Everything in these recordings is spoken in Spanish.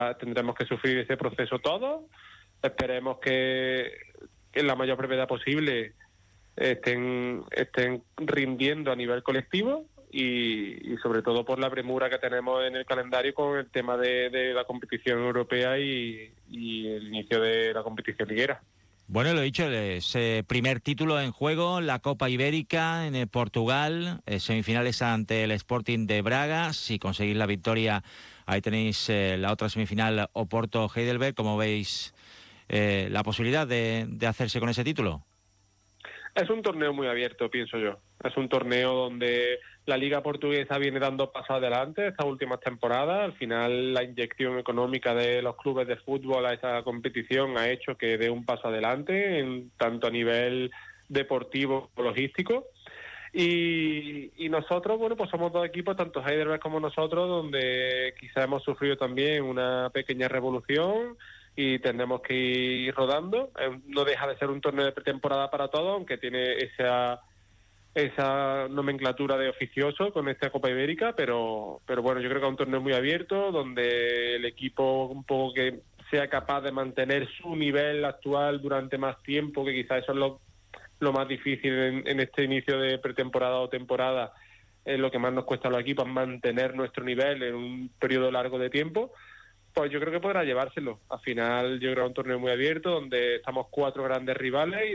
tendremos que sufrir ese proceso todos. Esperemos que en la mayor brevedad posible estén rindiendo a nivel colectivo y sobre todo por la premura que tenemos en el calendario con el tema de la competición europea y el inicio de la competición liguera. Bueno, lo he dicho, ese primer título en juego, la Copa Ibérica en Portugal, semifinales ante el Sporting de Braga. Si conseguís la victoria, ahí tenéis la otra semifinal, Oporto-Heidelberg. ¿Cómo veis la posibilidad de hacerse con ese título? Es un torneo muy abierto, pienso yo. Es un torneo donde la Liga Portuguesa viene dando pasos adelante estas últimas temporadas. Al final, la inyección económica de los clubes de fútbol a esa competición ha hecho que dé un paso adelante, tanto a nivel deportivo como logístico. Y nosotros, bueno, pues somos dos equipos, tanto Heidelberg como nosotros, donde quizá hemos sufrido también una pequeña revolución y tendremos que ir rodando. No deja de ser un torneo de pretemporada para todos, aunque tiene esa nomenclatura de oficioso con esta Copa Ibérica, pero bueno, yo creo que es un torneo muy abierto, donde el equipo un poco que sea capaz de mantener su nivel actual durante más tiempo, que quizás eso es lo más difícil en este inicio de pretemporada o temporada, es lo que más nos cuesta a los equipos, mantener nuestro nivel en un periodo largo de tiempo. Pues yo creo que podrá llevárselo. Al final yo creo que es un torneo muy abierto, donde estamos 4 grandes rivales y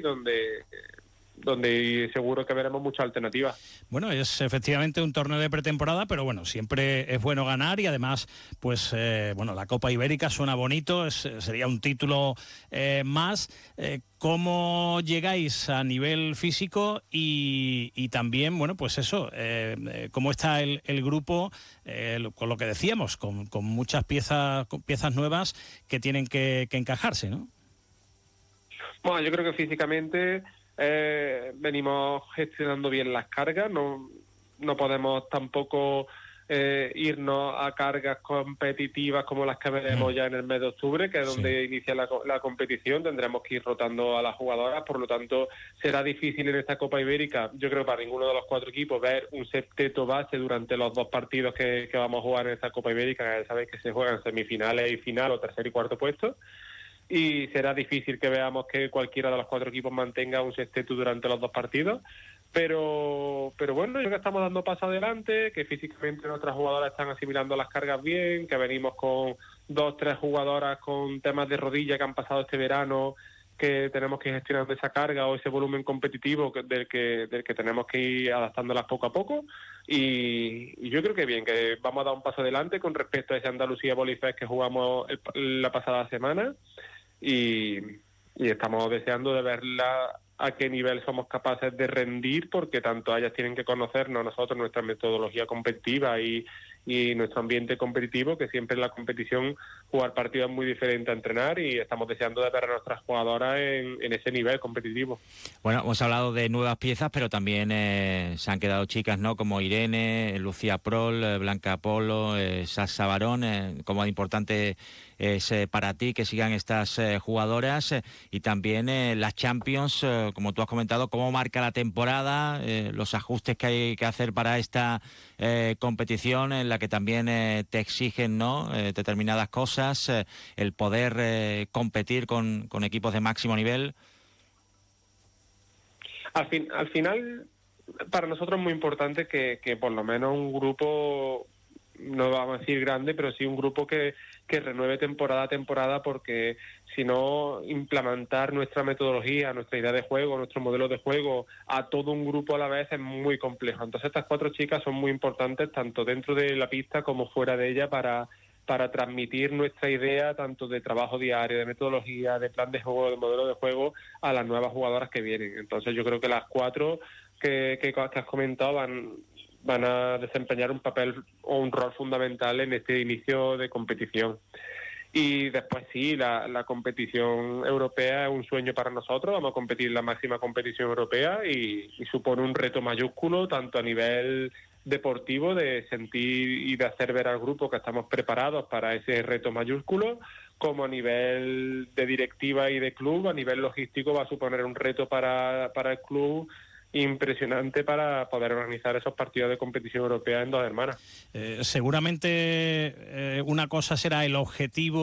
donde seguro que veremos muchas alternativas. Bueno, es efectivamente un torneo de pretemporada, pero bueno, siempre es bueno ganar y además, pues, la Copa Ibérica suena bonito, sería un título más. ¿Cómo llegáis a nivel físico y también, bueno, pues eso, cómo está el grupo, con lo que decíamos, con muchas piezas nuevas que tienen que encajarse, ¿no? Bueno, yo creo que físicamente venimos gestionando bien las cargas, no podemos tampoco irnos a cargas competitivas como las que veremos ya en el mes de octubre, que es donde inicia la competición. Tendremos que ir rotando a las jugadoras, por lo tanto será difícil en esta Copa Ibérica, yo creo, para ninguno de los 4 equipos ver un septeto base durante los 2 partidos que vamos a jugar en esta Copa Ibérica. Ya sabéis que se juegan semifinales y final, o tercer y cuarto puesto, y será difícil que veamos que cualquiera de los 4 equipos mantenga un sexteto durante los 2 partidos, pero bueno, yo creo que estamos dando paso adelante, que físicamente nuestras jugadoras están asimilando las cargas bien, que venimos con 2-3 jugadoras con temas de rodilla que han pasado este verano, que tenemos que gestionar esa carga o ese volumen competitivo del que tenemos que ir adaptándolas poco a poco, y yo creo que bien, que vamos a dar un paso adelante con respecto a ese Andalucía Bolifest que jugamos la pasada semana, y estamos deseando de verla a qué nivel somos capaces de rendir, porque tanto ellas tienen que conocernos, nosotros, nuestra metodología competitiva y nuestro ambiente competitivo, que siempre en la competición jugar partidos es muy diferente a entrenar, y estamos deseando de ver a nuestras jugadoras en ese nivel competitivo. Bueno, hemos hablado de nuevas piezas, pero también se han quedado chicas, ¿no? Como Irene, Lucía Prol, Blanca Polo, Sasha Barón. ¿Cómo importante es para ti que sigan estas jugadoras? Y también las Champions, como tú has comentado, cómo marca la temporada, los ajustes que hay que hacer para esta competición, en la que también te exigen, ¿no? Determinadas cosas, el poder competir con equipos de máximo nivel. Al final, para nosotros es muy importante que por lo menos un grupo, no vamos a decir grande, pero sí un grupo que renueve temporada a temporada, porque si no, implementar nuestra metodología, nuestra idea de juego, nuestro modelo de juego a todo un grupo a la vez es muy complejo. Entonces estas 4 chicas son muy importantes tanto dentro de la pista como fuera de ella para transmitir nuestra idea tanto de trabajo diario, de metodología, de plan de juego, de modelo de juego a las nuevas jugadoras que vienen. Entonces yo creo que las 4 que has comentado van a desempeñar un papel o un rol fundamental en este inicio de competición. Y después sí, la competición europea es un sueño para nosotros. Vamos a competir en la máxima competición europea y supone un reto mayúsculo, tanto a nivel deportivo, de sentir y de hacer ver al grupo que estamos preparados para ese reto mayúsculo, como a nivel de directiva y de club. A nivel logístico va a suponer un reto para el club impresionante para poder organizar esos partidos de competición europea en Dos Hermanas. Seguramente una cosa será el objetivo